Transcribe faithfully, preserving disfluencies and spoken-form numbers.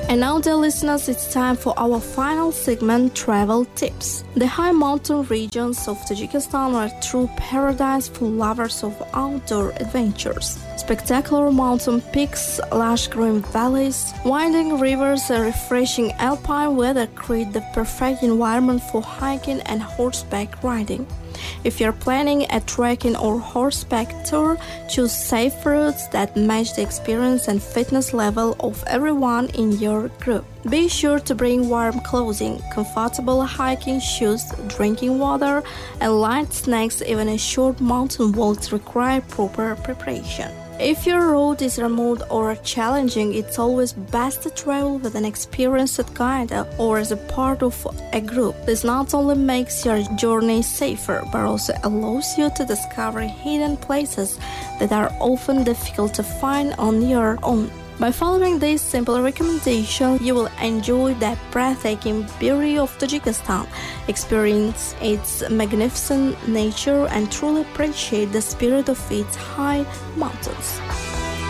And now, dear listeners, it's time for our final segment, Travel Tips. The high mountain regions of Tajikistan are a true paradise for lovers of outdoor adventures. Spectacular mountain peaks, lush green valleys, winding rivers, and refreshing alpine weather create the perfect environment for hiking and horseback riding. If you're planning a trekking or horseback tour, choose safe routes that match the experience and fitness level of everyone in your group. Be sure to bring warm clothing, comfortable hiking shoes, drinking water, and light snacks. Even a short mountain walks require proper preparation. If your route is remote or challenging, it's always best to travel with an experienced guide or as a part of a group. This not only makes your journey safer, but also allows you to discover hidden places that are often difficult to find on your own. By following these simple recommendations, you will enjoy the breathtaking beauty of Tajikistan, experience its magnificent nature, and truly appreciate the spirit of its high mountains.